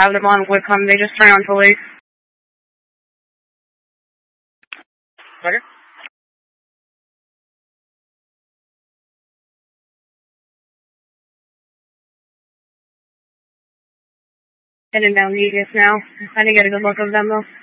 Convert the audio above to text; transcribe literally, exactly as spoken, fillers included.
have them on Whitcomb. They just turn on police. Okay. Heading down Negus now. I didn't get a good look of them though.